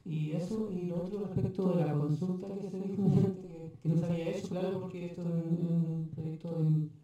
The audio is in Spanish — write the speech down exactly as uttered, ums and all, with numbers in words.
Y eso, y lo otro respecto de la consulta que se dijo, que, que no se había hecho, claro, porque esto es un, un proyecto de